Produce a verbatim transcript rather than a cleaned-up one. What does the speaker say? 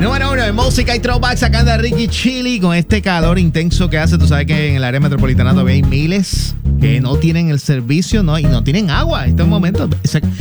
Número uno, en música y throwback sacando a Ricky Chili con este calor intenso que hace. Tú sabes que en el área metropolitana todavía hay miles que no tienen el servicio, ¿no? Y no tienen agua en estos momentos.